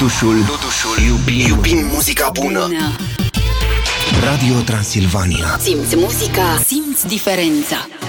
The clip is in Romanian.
Dudușul. Iubim muzica bună. Radio Transilvania. Simți muzica, simți diferența.